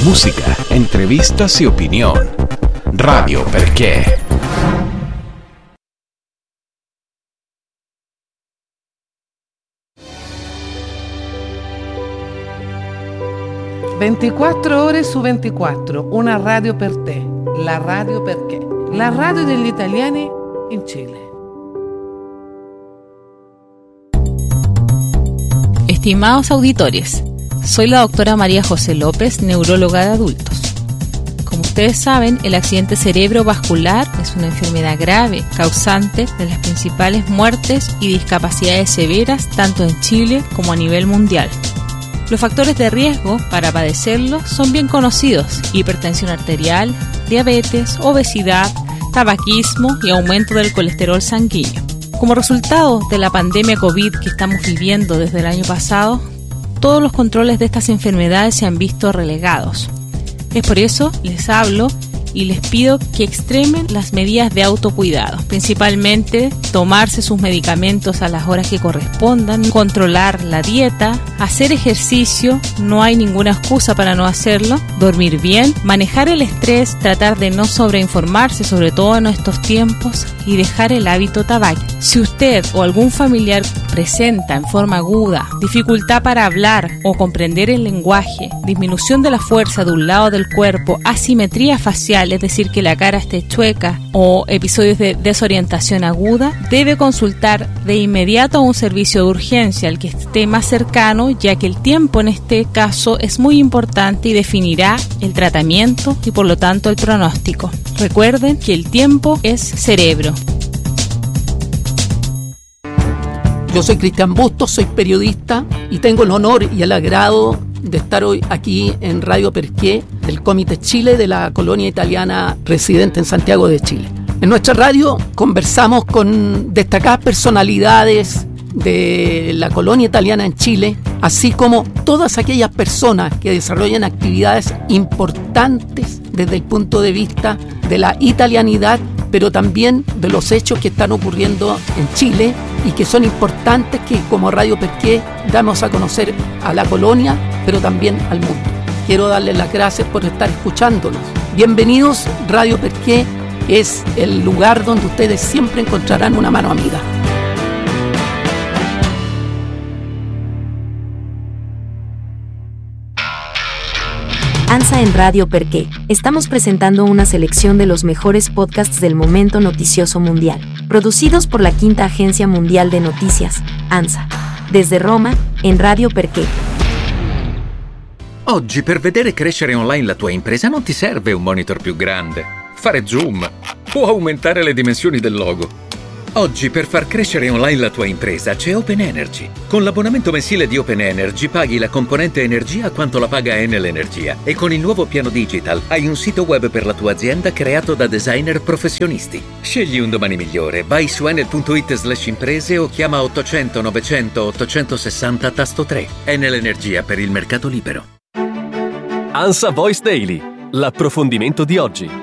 Música, entrevistas y opinión. Radio Perché. «24 ore su 24, una radio per te, la Radio Perché, la radio degli italiani in Chile». Estimados auditores, soy la doctora María José López, neuróloga de adultos. Como ustedes saben, el accidente cerebrovascular es una enfermedad grave, causante de las principales muertes y discapacidades severas tanto en Chile como a nivel mundial. Los factores de riesgo para padecerlo son bien conocidos: hipertensión arterial, diabetes, obesidad, tabaquismo y aumento del colesterol sanguíneo. Como resultado de la pandemia COVID que estamos viviendo desde el año pasado, todos los controles de estas enfermedades se han visto relegados. Es por eso les hablo y les pido que extremen las medidas de autocuidado, principalmente tomarse sus medicamentos a las horas que correspondan, controlar la dieta, hacer ejercicio, no hay ninguna excusa para no hacerlo, dormir bien, manejar el estrés, tratar de no sobreinformarse, sobre todo en estos tiempos, y dejar el hábito tabáquico. Si usted o algún familiar presenta en forma aguda dificultad para hablar o comprender el lenguaje, disminución de la fuerza de un lado del cuerpo, asimetría facial, es decir, que la cara esté chueca, o episodios de desorientación aguda, debe consultar de inmediato a un servicio de urgencia, al que esté más cercano, ya que el tiempo en este caso es muy importante y definirá el tratamiento y por lo tanto el pronóstico. Recuerden que el tiempo es cerebro. Yo soy Cristian Bustos, soy periodista y tengo el honor y el agrado de estar hoy aquí en Radio Perché del Comité Chile de la colonia italiana residente en Santiago de Chile. En nuestra radio conversamos con destacadas personalidades de la colonia italiana en Chile, así como todas aquellas personas que desarrollan actividades importantes desde el punto de vista de la italianidad, pero también de los hechos que están ocurriendo en Chile y que son importantes, que como Radio Perché damos a conocer a la colonia, pero también al mundo. Quiero darles las gracias por estar escuchándonos. Bienvenidos. Radio Perché es el lugar donde ustedes siempre encontrarán una mano amiga. ANSA en Radio Perché. Estamos presentando una selección de los mejores podcasts del momento noticioso mundial, producidos por la Quinta Agencia Mundial de Noticias, ANSA. Desde Roma, en Radio Perché. Oggi per vedere crescere online la tua impresa non ti serve un monitor più grande, fare zoom o aumentare le dimensioni del logo. Oggi per far crescere online la tua impresa c'è Open Energy. Con l'abbonamento mensile di Open Energy paghi la componente energia quanto la paga Enel Energia, e con il nuovo piano digital hai un sito web per la tua azienda creato da designer professionisti. Scegli un domani migliore, vai su enel.it/imprese o chiama 800 900 860 tasto 3. Enel Energia per il mercato libero. ANSA Voice Daily, l'approfondimento di oggi.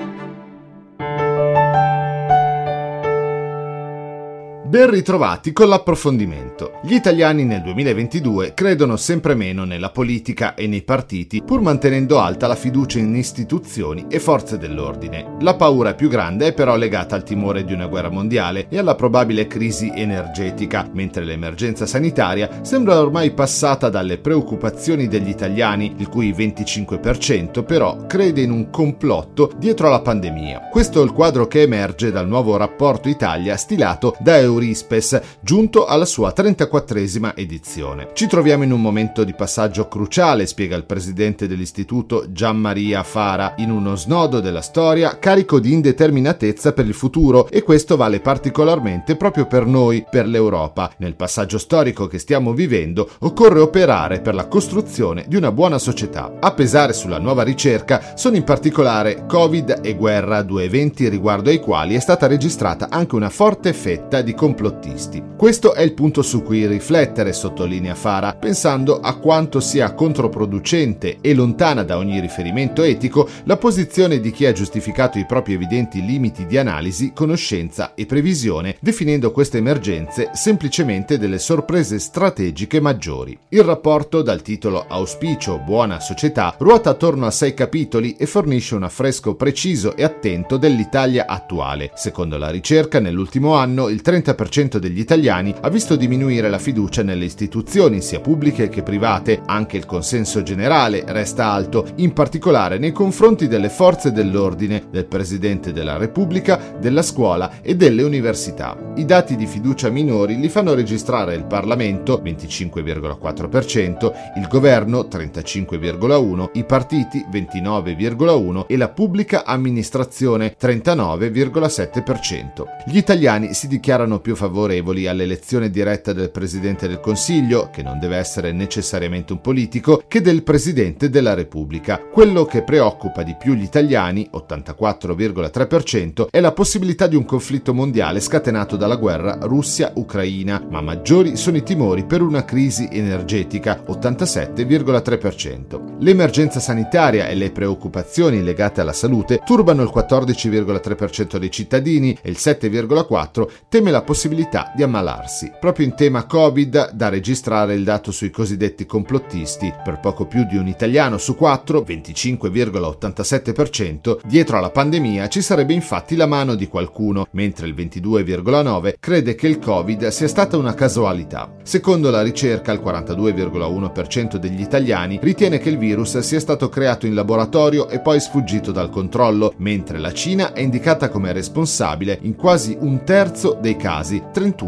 Ben ritrovati con l'approfondimento. Gli italiani nel 2022 credono sempre meno nella politica e nei partiti, pur mantenendo alta la fiducia in istituzioni e forze dell'ordine. La paura più grande è però legata al timore di una guerra mondiale e alla probabile crisi energetica, mentre l'emergenza sanitaria sembra ormai passata dalle preoccupazioni degli italiani, il cui 25% però crede in un complotto dietro alla pandemia. Questo è il quadro che emerge dal nuovo rapporto Italia stilato da Eurispes, giunto alla sua 34esima edizione. Ci troviamo in un momento di passaggio cruciale, spiega il presidente dell'istituto Gianmaria Fara, in uno snodo della storia carico di indeterminatezza per il futuro, e questo vale particolarmente proprio per noi, per l'Europa. Nel passaggio storico che stiamo vivendo occorre operare per la costruzione di una buona società. A pesare sulla nuova ricerca sono in particolare Covid e guerra, due eventi riguardo ai quali è stata registrata anche una forte fetta di complottisti. Questo è il punto su cui riflettere, sottolinea Fara, pensando a quanto sia controproducente e lontana da ogni riferimento etico la posizione di chi ha giustificato i propri evidenti limiti di analisi, conoscenza e previsione, definendo queste emergenze semplicemente delle sorprese strategiche maggiori. Il rapporto, dal titolo Auspicio Buona Società, ruota attorno a 6 capitoli e fornisce un affresco preciso e attento dell'Italia attuale. Secondo la ricerca, nell'ultimo anno il 30% degli italiani ha visto diminuire la fiducia nelle istituzioni, sia pubbliche che private. Anche il consenso generale resta alto, in particolare nei confronti delle forze dell'ordine, del Presidente della Repubblica, della scuola e delle università. I dati di fiducia minori li fanno registrare il Parlamento, 25,4%, il Governo, 35,1%, i partiti, 29,1% e la pubblica amministrazione, 39,7%. Gli italiani si dichiarano più favorevoli all'elezione diretta del Presidente del Consiglio, che non deve essere necessariamente un politico, che del Presidente della Repubblica. Quello che preoccupa di più gli italiani, 84,3%, è la possibilità di un conflitto mondiale scatenato dalla guerra Russia-Ucraina, ma maggiori sono i timori per una crisi energetica, 87,3%. L'emergenza sanitaria e le preoccupazioni legate alla salute turbano il 14,3% dei cittadini e il 7,4% teme la possibilità di ammalarsi. Proprio in tema Covid, da registrare il dato sui cosiddetti complottisti. Per poco più di un italiano su 4, 25,87%, dietro alla pandemia ci sarebbe infatti la mano di qualcuno, mentre il 22,9% crede che il Covid sia stata una casualità. Secondo la ricerca, il 42,1% degli italiani ritiene che il virus sia stato creato in laboratorio e poi sfuggito dal controllo, mentre la Cina è indicata come responsabile in quasi un terzo dei casi,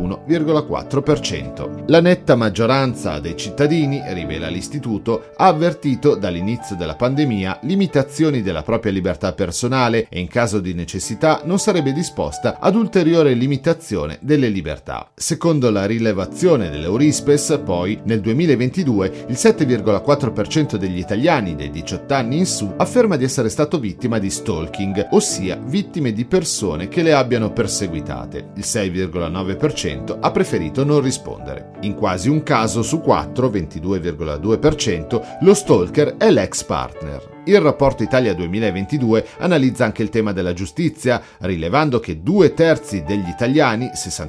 31,4%. La netta maggioranza dei cittadini, rivela l'istituto, ha avvertito dall'inizio della pandemia limitazioni della propria libertà personale e in caso di necessità non sarebbe disposta ad ulteriore limitazione delle libertà. Secondo la rilevazione dell'Eurispes, poi, nel 2022 il 7,4% degli italiani dei 18 anni in su afferma di essere stato vittima di stalking, ossia vittime di persone che le abbiano perseguitate. Il 6,9% ha preferito non rispondere. In quasi un caso su 4, 22,2%, lo stalker è l'ex partner. Il rapporto Italia 2022 analizza anche il tema della giustizia, rilevando che 2/3 degli italiani,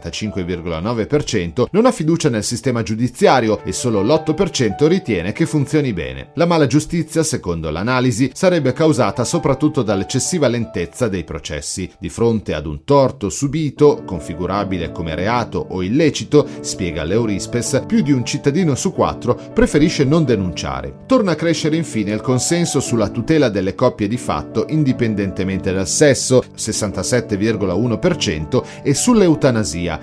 65,9%, non ha fiducia nel sistema giudiziario e solo l'8% ritiene che funzioni bene. La mala giustizia, secondo l'analisi, sarebbe causata soprattutto dall'eccessiva lentezza dei processi. Di fronte ad un torto subito, configurabile come reato o illecito, spiega l'Eurispes, più di un cittadino su 4 preferisce non denunciare. Torna a crescere infine il consenso sulla tutela delle coppie di fatto indipendentemente dal sesso, 67,1%, e sull'eutanasia,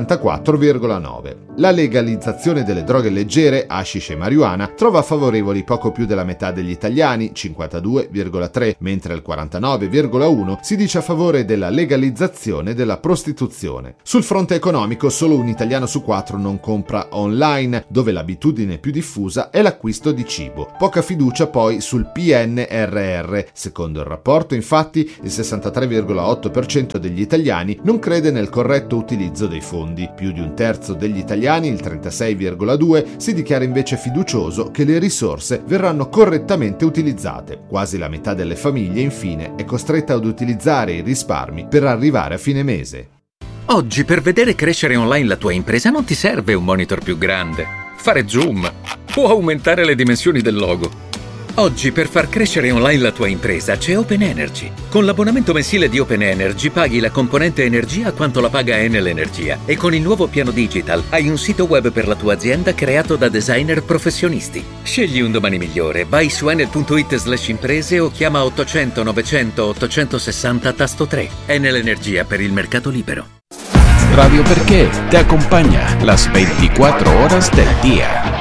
74,9%. La legalizzazione delle droghe leggere, hashish e marijuana, trova favorevoli poco più della metà degli italiani, 52,3%, mentre il 49,1% si dice a favore della legalizzazione della prostituzione. Sul fronte economico, solo un italiano su 4 non compra online, dove l'abitudine più diffusa è l'acquisto di cibo. Poca fiducia poi sul PNRR. Secondo il rapporto, infatti, il 63,8% degli italiani non crede nel corretto utilizzo dei fondi. Più di un terzo degli italiani, il 36,2%, si dichiara invece fiducioso che le risorse verranno correttamente utilizzate. Quasi la metà delle famiglie, infine, è costretta ad utilizzare i risparmi per arrivare a fine mese. Oggi, per vedere crescere online la tua impresa non ti serve un monitor più grande, fare zoom o aumentare le dimensioni del logo. Oggi, per far crescere online la tua impresa, c'è Open Energy. Con l'abbonamento mensile di Open Energy paghi la componente energia quanto la paga Enel Energia, e con il nuovo piano digital hai un sito web per la tua azienda creato da designer professionisti. Scegli un domani migliore, vai su enel.it/imprese o chiama 800 900 860 tasto 3. Enel Energia, per il mercato libero. Radio Perché te acompaña las 24 horas del día.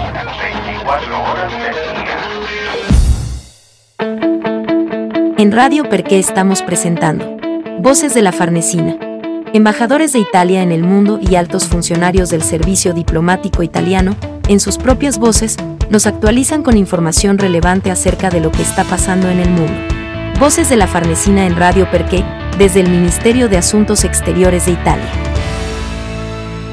En Radio Perché estamos presentando Voces de la Farnesina. Embajadores de Italia en el mundo y altos funcionarios del servicio diplomático italiano, en sus propias voces, nos actualizan con información relevante acerca de lo que está pasando en el mundo. Voces de la Farnesina en Radio Perché, desde el Ministerio de Asuntos Exteriores de Italia.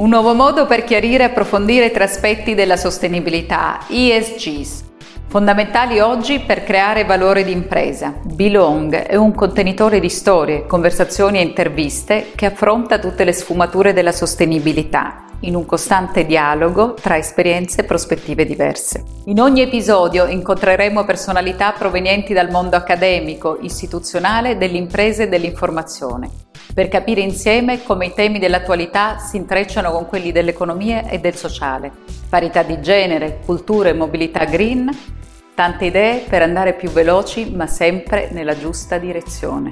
Un nuovo modo per chiarire e approfondire i tre aspetti della sostenibilità, ESGs, fondamentali oggi per creare valore d'impresa. Belong è un contenitore di storie, conversazioni e interviste che affronta tutte le sfumature della sostenibilità, in un costante dialogo tra esperienze e prospettive diverse. In ogni episodio incontreremo personalità provenienti dal mondo accademico, istituzionale, dell'impresa e dell'informazione, per capire insieme come i temi dell'attualità si intrecciano con quelli dell'economia e del sociale. Parità di genere, cultura e mobilità green, tante idee per andare più veloci ma sempre nella giusta direzione.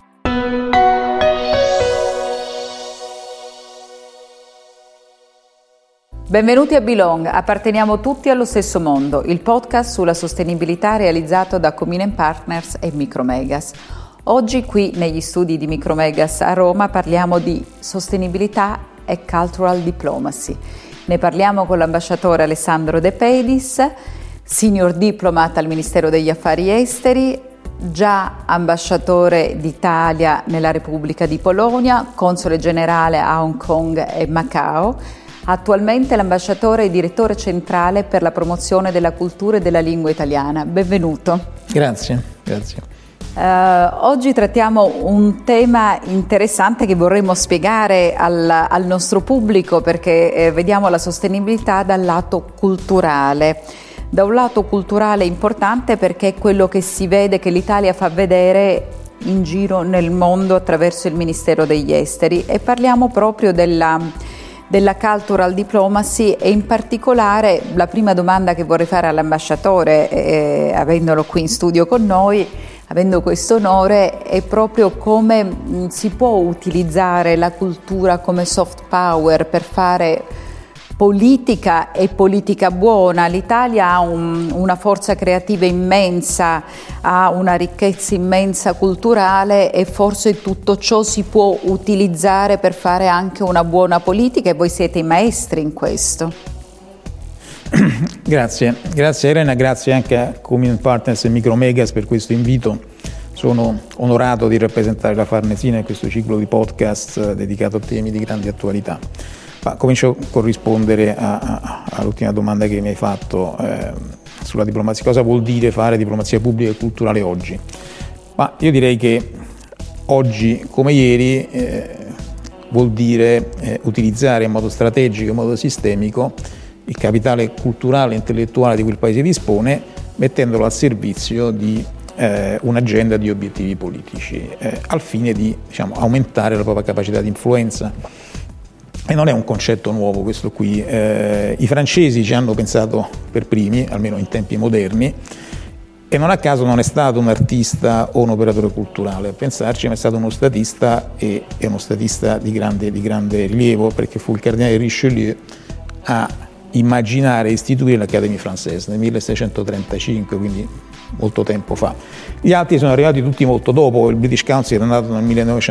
Benvenuti a Belong, apparteniamo tutti allo stesso mondo, il podcast sulla sostenibilità realizzato da Cominen Partners e Micromegas. Oggi qui negli studi di Micromegas a Roma parliamo di sostenibilità e cultural diplomacy. Ne parliamo con l'ambasciatore Alessandro De Pedis, senior diplomat al Ministero degli Affari Esteri, già ambasciatore d'Italia nella Repubblica di Polonia, console generale a Hong Kong e Macao. Attualmente l'ambasciatore e direttore centrale per la promozione della cultura e della lingua italiana. Benvenuto. Grazie. Oggi trattiamo un tema interessante che vorremmo spiegare al nostro pubblico perché vediamo la sostenibilità dal lato culturale. Da un lato culturale importante perché è quello che si vede, che l'Italia fa vedere in giro nel mondo attraverso il Ministero degli Esteri, e parliamo proprio della cultural diplomacy, e in particolare la prima domanda che vorrei fare all'ambasciatore, avendolo qui in studio con noi, avendo questo onore, è proprio come si può utilizzare la cultura come soft power per fare politica e politica buona. L'Italia ha una forza creativa immensa, ha una ricchezza immensa culturale, e forse tutto ciò si può utilizzare per fare anche una buona politica, e voi siete i maestri in questo. Grazie Elena, grazie anche a Cominen Partners e Micromegas per questo invito. Sono onorato di rappresentare la Farnesina in questo ciclo di podcast dedicato a temi di grande attualità. Ma comincio a rispondere all'ultima domanda che mi hai fatto sulla diplomazia. Cosa vuol dire fare diplomazia pubblica e culturale oggi? Ma io direi che oggi come ieri vuol dire utilizzare in modo strategico, in modo sistemico, il capitale culturale e intellettuale di cui il Paese dispone, mettendolo al servizio di un'agenda di obiettivi politici, al fine di aumentare la propria capacità di influenza. E non è un concetto nuovo questo qui, i francesi ci hanno pensato per primi, almeno in tempi moderni, e non a caso non è stato un artista o un operatore culturale a pensarci, ma è stato uno statista, e uno statista di grande rilievo, perché fu il cardinale Richelieu a immaginare e istituire l'Académie Française nel 1635, quindi molto tempo fa. Gli altri sono arrivati tutti molto dopo, il British Council è nato nel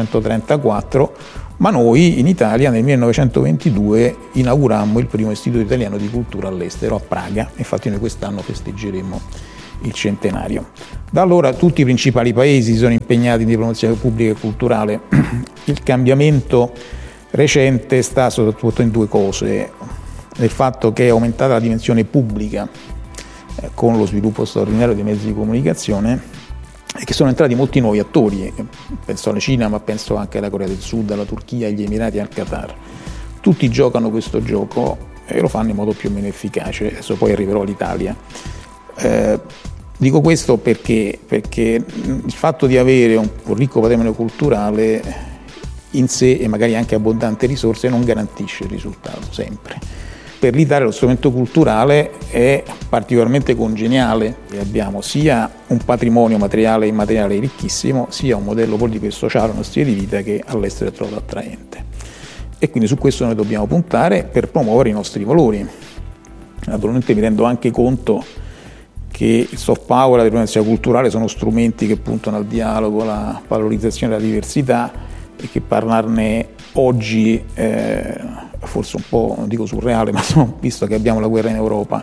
1934, ma noi in Italia nel 1922 inaugurammo il primo istituto italiano di cultura all'estero a Praga, infatti noi quest'anno festeggeremo il centenario. Da allora tutti i principali paesi si sono impegnati in diplomazia pubblica e culturale. Il cambiamento recente sta soprattutto in due cose: nel fatto che è aumentata la dimensione pubblica con lo sviluppo straordinario dei mezzi di comunicazione, e che sono entrati molti nuovi attori, penso alla Cina, ma penso anche alla Corea del Sud, alla Turchia, agli Emirati e al Qatar. Tutti giocano questo gioco e lo fanno in modo più o meno efficace. Adesso poi arriverò all'Italia. Dico questo perché il fatto di avere un ricco patrimonio culturale in sé, e magari anche abbondanti risorse, non garantisce il risultato sempre. Per l'Italia lo strumento culturale è particolarmente congeniale, e abbiamo sia un patrimonio materiale e immateriale ricchissimo, sia un modello politico e sociale, uno stile di vita che all'estero è trovato attraente. E quindi su questo noi dobbiamo puntare per promuovere i nostri valori. Naturalmente mi rendo anche conto che il soft power e la diplomazia culturale sono strumenti che puntano al dialogo, alla valorizzazione della diversità, e che parlarne oggi forse un po', non dico surreale, ma visto che abbiamo la guerra in Europa,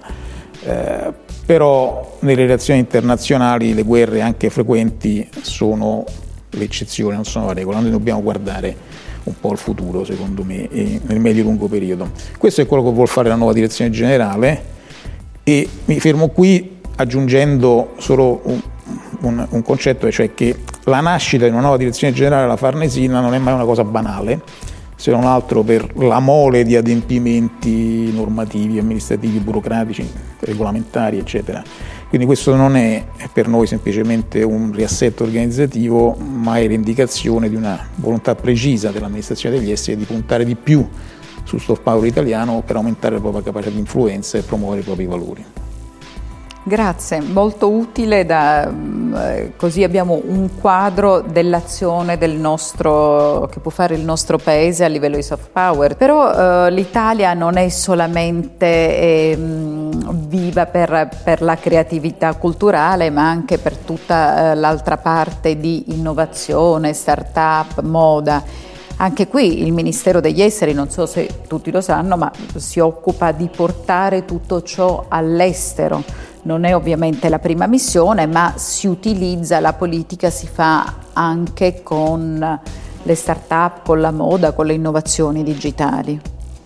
però nelle relazioni internazionali le guerre anche frequenti sono l'eccezione, non sono la regola. Noi dobbiamo guardare un po' al futuro, secondo me, nel medio-lungo periodo. Questo è quello che vuol fare la nuova direzione generale, e mi fermo qui aggiungendo solo un concetto, cioè che la nascita di una nuova direzione generale alla Farnesina non è mai una cosa banale, se non altro per la mole di adempimenti normativi, amministrativi, burocratici, regolamentari, eccetera. Quindi questo non è per noi semplicemente un riassetto organizzativo, ma è l'indicazione di una volontà precisa dell'amministrazione degli esteri di puntare di più sul soft power italiano per aumentare la propria capacità di influenza e promuovere i propri valori. Grazie, molto utile, così abbiamo un quadro dell'azione che può fare il nostro paese a livello di soft power. Però l'Italia non è solamente viva per la creatività culturale, ma anche per tutta l'altra parte di innovazione, start-up, moda. Anche qui il Ministero degli Esteri, non so se tutti lo sanno, ma si occupa di portare tutto ciò all'estero. Non è ovviamente la prima missione, ma si utilizza, la politica si fa anche con le start-up, con la moda, con le innovazioni digitali.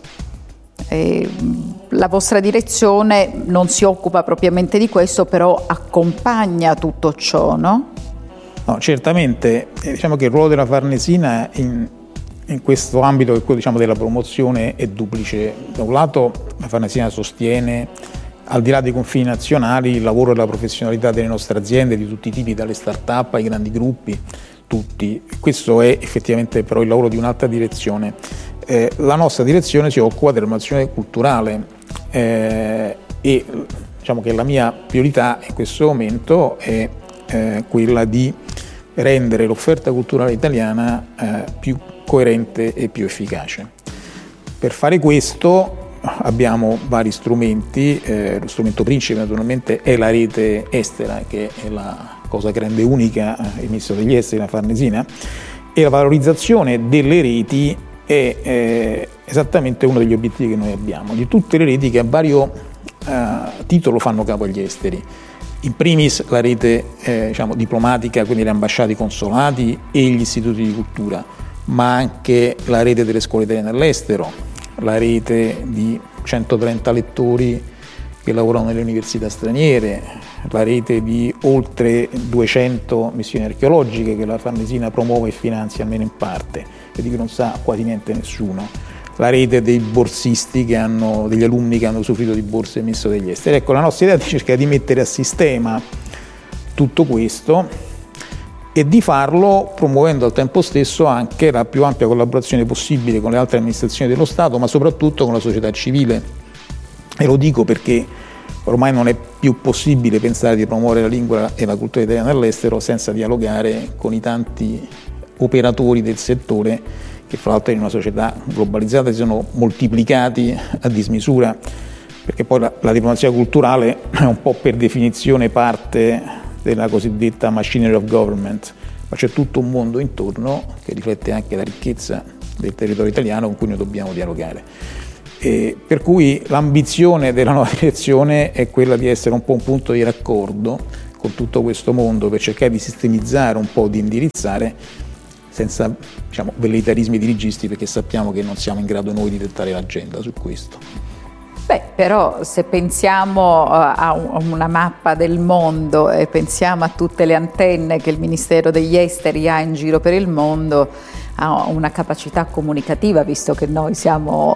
La vostra direzione non si occupa propriamente di questo, però accompagna tutto ciò, no? No, certamente. Diciamo che il ruolo della Farnesina in questo ambito, che è quello, diciamo, della promozione, è duplice. Da un lato la Farnesina sostiene, al di là dei confini nazionali, il lavoro e la professionalità delle nostre aziende di tutti i tipi, dalle start-up ai grandi gruppi, tutti. Questo è effettivamente però il lavoro di un'altra direzione. La nostra direzione si occupa della promozione culturale e diciamo che la mia priorità in questo momento è quella di rendere l'offerta culturale italiana più coerente e più efficace. Per fare questo abbiamo vari strumenti, lo strumento principe naturalmente è la rete estera, che è la cosa che rende unica il Ministero degli Esteri, la Farnesina, e la valorizzazione delle reti è esattamente uno degli obiettivi che noi abbiamo, di tutte le reti che a vario titolo fanno capo agli esteri. In primis la rete diciamo, diplomatica, quindi le ambasciate, i consolati e gli istituti di cultura, ma anche la rete delle scuole italiane all'estero, la rete di 130 lettori che lavorano nelle università straniere, la rete di oltre 200 missioni archeologiche che la Farnesina promuove e finanzia almeno in parte, e di cui non sa quasi niente nessuno, la rete dei borsisti degli alunni che hanno usufruito di borse del Ministero degli Esteri. Ecco, la nostra idea è cercare di mettere a sistema tutto questo e di farlo promuovendo al tempo stesso anche la più ampia collaborazione possibile con le altre amministrazioni dello Stato, ma soprattutto con la società civile. E lo dico perché ormai non è più possibile pensare di promuovere la lingua e la cultura italiana all'estero senza dialogare con i tanti operatori del settore che fra l'altro in una società globalizzata si sono moltiplicati a dismisura, perché poi la diplomazia culturale è un po' per definizione parte della cosiddetta machinery of government, ma c'è tutto un mondo intorno che riflette anche la ricchezza del territorio italiano con cui noi dobbiamo dialogare. E per cui l'ambizione della nuova direzione è quella di essere un po' un punto di raccordo con tutto questo mondo per cercare di sistemizzare un po', di indirizzare senza velleitarismi dirigisti, perché sappiamo che non siamo in grado noi di dettare l'agenda su questo. Beh, però se pensiamo a una mappa del mondo e pensiamo a tutte le antenne che il Ministero degli Esteri ha in giro per il mondo, ha una capacità comunicativa, visto che noi siamo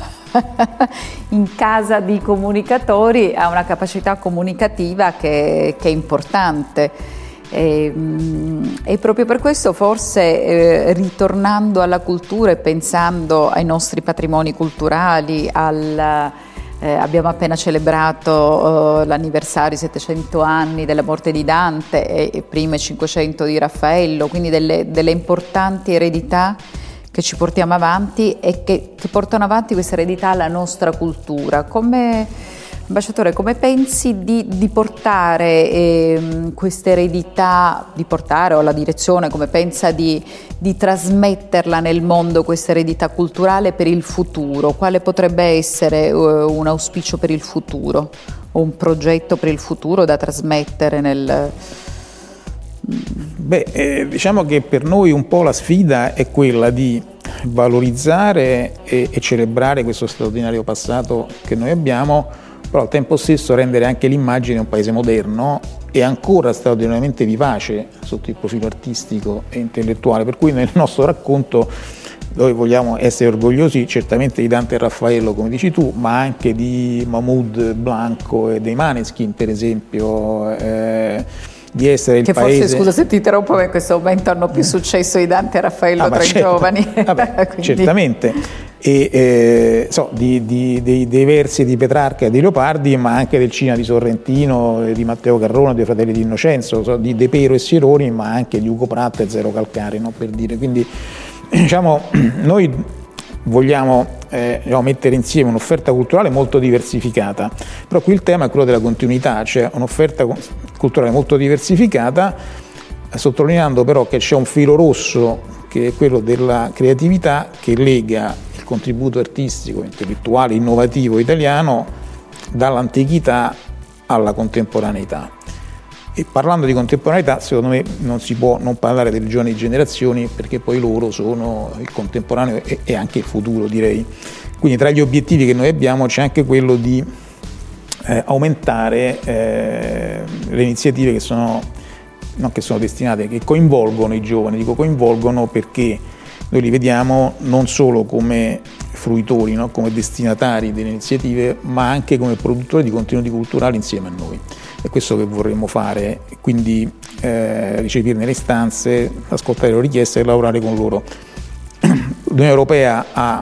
in casa di comunicatori, ha una capacità comunicativa che è importante. E proprio per questo forse ritornando alla cultura e pensando ai nostri patrimoni culturali, abbiamo appena celebrato l'anniversario, 700 anni della morte di Dante e prime 500 di Raffaello, quindi delle importanti eredità che ci portiamo avanti e che portano avanti questa eredità alla nostra cultura. Ambasciatore, come pensi di portare questa eredità, o la direzione come pensa di trasmetterla nel mondo, questa eredità culturale per il futuro? Quale potrebbe essere un auspicio per il futuro o un progetto per il futuro da trasmettere nel... Diciamo che per noi un po' la sfida è quella di valorizzare e celebrare questo straordinario passato che noi abbiamo, però al tempo stesso rendere anche l'immagine di un paese moderno e ancora straordinariamente vivace sotto il profilo artistico e intellettuale, per cui nel nostro racconto noi vogliamo essere orgogliosi certamente di Dante e Raffaello, come dici tu, ma anche di Mahmoud Blanco e dei Maneskin, per esempio, di essere il che paese... Forse, scusa se ti interrompo, ma in questo momento hanno più successo di Dante e Raffaello tra i giovani. Vabbè, certamente. Dei versi di Petrarca e di Leopardi, ma anche del cinema di Sorrentino, di Matteo Carrone, dei Fratelli di Innocenzo, di De Pero e Sironi, ma anche di Ugo Pratt e Zero Calcare, no? Per dire. Quindi noi vogliamo mettere insieme un'offerta culturale molto diversificata, però qui il tema è quello della continuità, cioè un'offerta culturale molto diversificata, sottolineando però che c'è un filo rosso che è quello della creatività che lega il contributo artistico, intellettuale, innovativo italiano dall'antichità alla contemporaneità. E parlando di contemporaneità, secondo me non si può non parlare delle giovani generazioni, perché poi loro sono il contemporaneo e anche il futuro, direi. Quindi tra gli obiettivi che noi abbiamo c'è anche quello di aumentare le iniziative che sono destinate, che coinvolgono i giovani. Dico coinvolgono perché noi li vediamo non solo come fruitori, no? Come destinatari delle iniziative, ma anche come produttori di contenuti culturali insieme a noi. È questo che vorremmo fare, quindi ricepirne le istanze, ascoltare le loro richieste e lavorare con loro. L'Unione Europea ha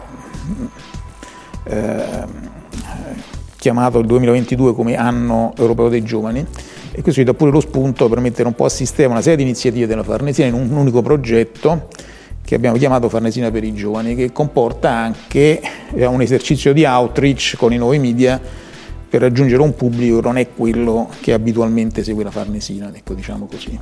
chiamato il 2022 come anno europeo dei giovani, e questo ci dà pure lo spunto per mettere un po' a sistema una serie di iniziative della Farnesina in un unico progetto che abbiamo chiamato Farnesina per i giovani, che comporta anche un esercizio di outreach con i nuovi media per raggiungere un pubblico che non è quello che abitualmente segue la Farnesina, ecco, diciamo così.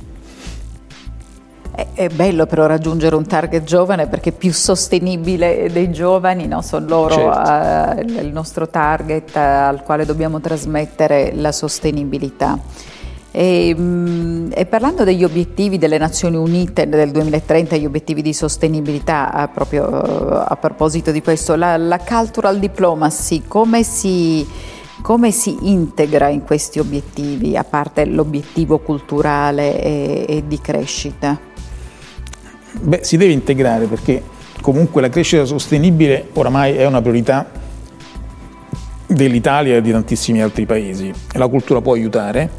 È bello però raggiungere un target giovane, perché più sostenibile dei giovani, no? Sono loro, certo, il nostro target al quale dobbiamo trasmettere la sostenibilità. E parlando degli obiettivi delle Nazioni Unite del 2030, gli obiettivi di sostenibilità, proprio a proposito di questo, la cultural diplomacy come si integra in questi obiettivi, a parte l'obiettivo culturale e di crescita? Beh, si deve integrare, perché comunque la crescita sostenibile oramai è una priorità dell'Italia e di tantissimi altri paesi. La cultura può aiutare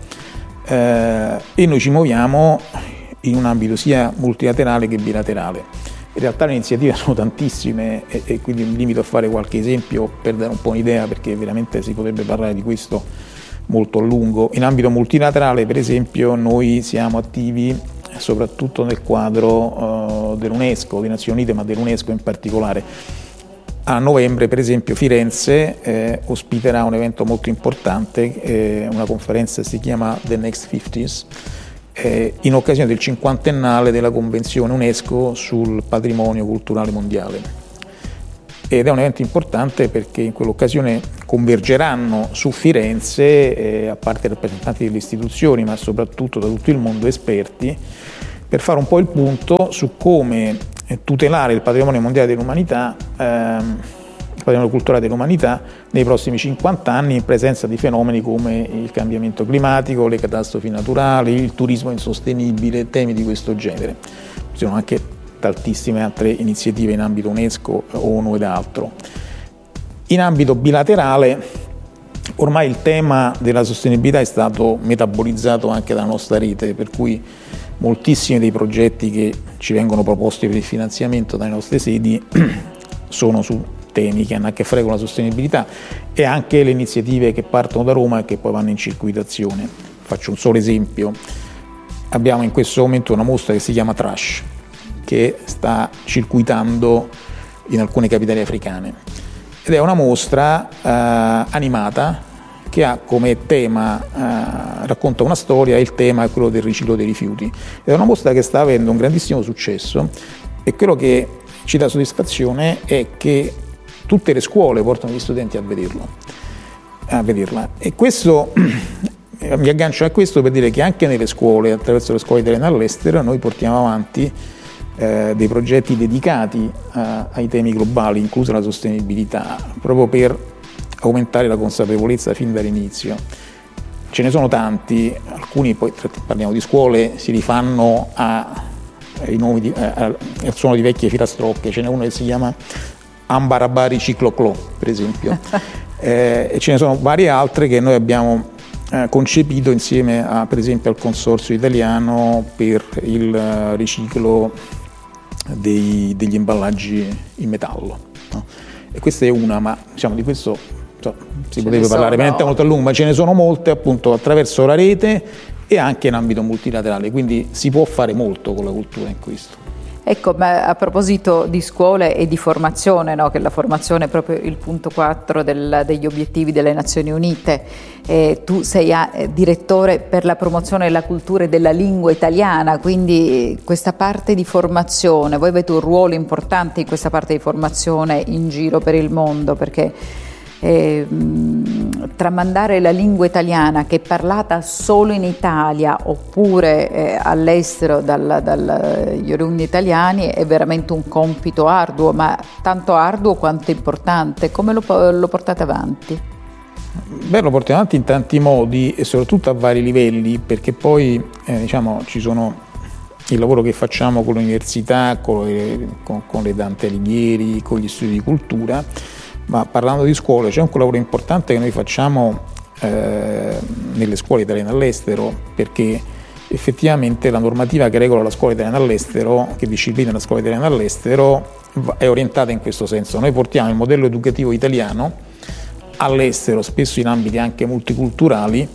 e noi ci muoviamo in un ambito sia multilaterale che bilaterale. In realtà le iniziative sono tantissime e quindi mi limito a fare qualche esempio per dare un po' un'idea, perché veramente si potrebbe parlare di questo molto a lungo. In ambito multilaterale, per esempio, noi siamo attivi soprattutto nel quadro dell'UNESCO, delle Nazioni Unite, ma dell'UNESCO in particolare. A novembre, per esempio, Firenze ospiterà un evento molto importante, una conferenza che si chiama The Next 50s, in occasione del 50ennale della Convenzione UNESCO sul patrimonio culturale mondiale. Ed è un evento importante perché in quell'occasione convergeranno su Firenze, a parte rappresentanti delle istituzioni, ma soprattutto da tutto il mondo, esperti, per fare un po' il punto su come tutelare il patrimonio mondiale dell'umanità, il patrimonio culturale dell'umanità nei prossimi 50 anni, in presenza di fenomeni come il cambiamento climatico, le catastrofi naturali, il turismo insostenibile, temi di questo genere. Ci sono anche tantissime altre iniziative in ambito UNESCO, ONU ed altro. In ambito bilaterale, ormai il tema della sostenibilità è stato metabolizzato anche dalla nostra rete, per cui moltissimi dei progetti che ci vengono proposti per il finanziamento dalle nostre sedi sono su temi che hanno a che fare con la sostenibilità, e anche le iniziative che partono da Roma e che poi vanno in circuitazione. Faccio un solo esempio: abbiamo in questo momento una mostra che si chiama Trash, che sta circuitando in alcune capitali africane, ed è una mostra animata che ha come tema, racconta una storia, e il tema è quello del riciclo dei rifiuti. È una mostra che sta avendo un grandissimo successo, e quello che ci dà soddisfazione è che tutte le scuole portano gli studenti a vederla. E questo, mi aggancio a questo per dire che anche nelle scuole, attraverso le scuole italiane all'estero, noi portiamo avanti dei progetti dedicati ai temi globali, inclusa la sostenibilità, proprio per aumentare la consapevolezza fin dall'inizio. Ce ne sono tanti, alcuni poi parliamo di scuole, si rifanno ai nomi al suono di vecchie filastrocche. Ce n'è uno che si chiama Ambarabari Cicloclò, per esempio, e ce ne sono varie altre che noi abbiamo concepito insieme per esempio al Consorzio Italiano per il riciclo degli imballaggi in metallo, no? E questa è una, ma diciamo di questo si potrebbe parlare veramente molto a lungo, ma ce ne sono molte appunto attraverso la rete e anche in ambito multilaterale, quindi si può fare molto con la cultura in questo. Ecco, ma a proposito di scuole e di formazione, no? Che la formazione è proprio il punto 4 degli obiettivi delle Nazioni Unite. Tu sei direttore per la promozione della cultura e della lingua italiana, quindi questa parte di formazione, voi avete un ruolo importante in questa parte di formazione in giro per il mondo, perché tramandare la lingua italiana che è parlata solo in Italia oppure all'estero dagli oriundi italiani è veramente un compito arduo, ma tanto arduo quanto importante. Come lo portate avanti? Beh, lo portiamo avanti in tanti modi e soprattutto a vari livelli, perché poi ci sono il lavoro che facciamo con l'università, con le Dante Alighieri, con gli studi di cultura. Ma parlando di scuole, c'è anche un lavoro importante che noi facciamo nelle scuole italiane all'estero, perché effettivamente la normativa che regola la scuola italiana all'estero, che disciplina la scuola italiana all'estero, è orientata in questo senso. Noi portiamo il modello educativo italiano all'estero, spesso in ambiti anche multiculturali,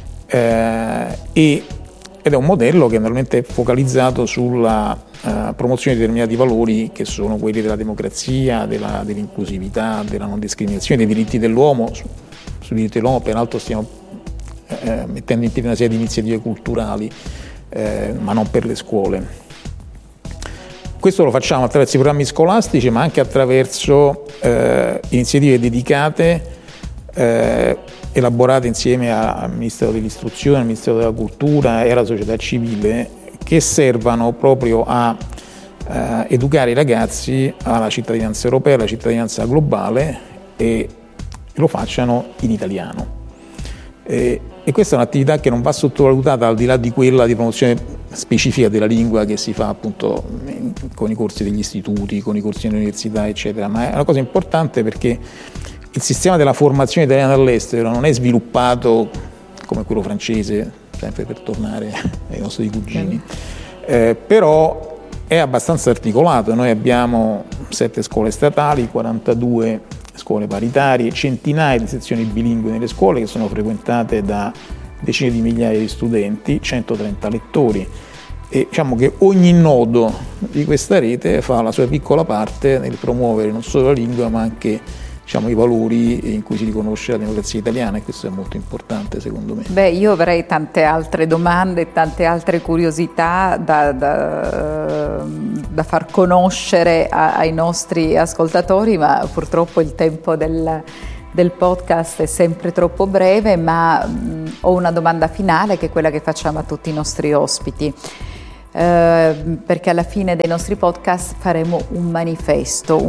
ed è un modello che naturalmente è focalizzato sulla promozione di determinati valori che sono quelli della democrazia, dell'inclusività, della non discriminazione, dei diritti dell'uomo. Sui diritti dell'uomo peraltro stiamo mettendo in piedi una serie di iniziative culturali, ma non per le scuole. Questo lo facciamo attraverso i programmi scolastici, ma anche attraverso iniziative dedicate, elaborate insieme al Ministero dell'Istruzione, al Ministero della Cultura e alla società civile, che servano proprio a educare i ragazzi alla cittadinanza europea, alla cittadinanza globale, e lo facciano in italiano. E questa è un'attività che non va sottovalutata, al di là di quella di promozione specifica della lingua che si fa appunto con i corsi degli istituti, con i corsi dell'università, eccetera, ma è una cosa importante perché il sistema della formazione italiana all'estero non è sviluppato come quello francese, sempre per tornare ai nostri cugini, però è abbastanza articolato. Noi abbiamo 7 scuole statali, 42 scuole paritarie, centinaia di sezioni bilingue nelle scuole che sono frequentate da decine di migliaia di studenti, 130 lettori, e diciamo che ogni nodo di questa rete fa la sua piccola parte nel promuovere non solo la lingua ma anche i valori in cui si riconosce la democrazia italiana, e questo è molto importante secondo me. Beh, io avrei tante altre domande, tante altre curiosità da far conoscere ai nostri ascoltatori, ma purtroppo il tempo del podcast è sempre troppo breve, ma ho una domanda finale che è quella che facciamo a tutti i nostri ospiti. Perché alla fine dei nostri podcast faremo un manifesto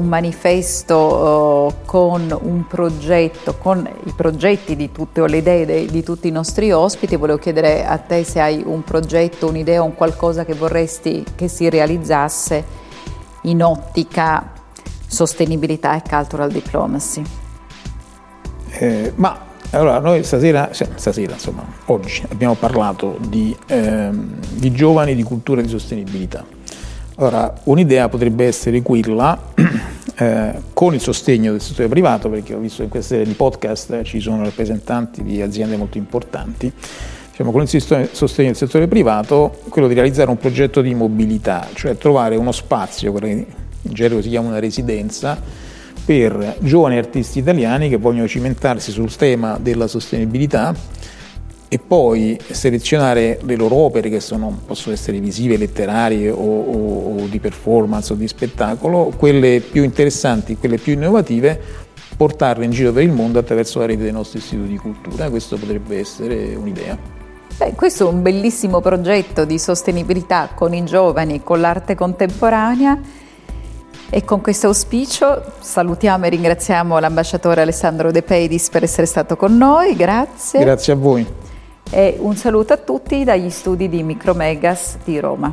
con un progetto, con i progetti di tutte o le idee di tutti i nostri ospiti. Volevo chiedere a te se hai un progetto, un'idea, un qualcosa che vorresti che si realizzasse in ottica sostenibilità e cultural diplomacy. Allora, noi oggi abbiamo parlato di giovani, di cultura e di sostenibilità. Allora, un'idea potrebbe essere quella, con il sostegno del settore privato, perché ho visto che in questa serie di podcast ci sono rappresentanti di aziende molto importanti, con il sostegno del settore privato, quello di realizzare un progetto di mobilità, cioè trovare uno spazio, quello che in gergo si chiama una residenza, per giovani artisti italiani che vogliono cimentarsi sul tema della sostenibilità e poi selezionare le loro opere, che possono essere visive, letterarie o di performance o di spettacolo, quelle più interessanti, quelle più innovative, portarle in giro per il mondo attraverso la rete dei nostri istituti di cultura. Questo potrebbe essere un'idea. Questo è un bellissimo progetto di sostenibilità con i giovani, con l'arte contemporanea, e con questo auspicio salutiamo e ringraziamo l'ambasciatore Alessandro De Pedis per essere stato con noi, grazie. Grazie a voi. E un saluto a tutti dagli studi di Micromegas di Roma.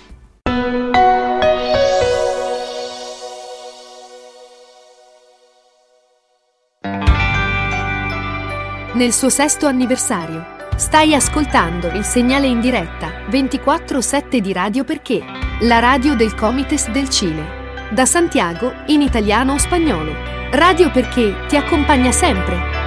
Nel suo 6º anniversario stai ascoltando il segnale in diretta 24/7 di Radio Perché, la radio del Comites del Cile. Da Santiago in italiano o spagnolo. Radio Perché ti accompagna sempre.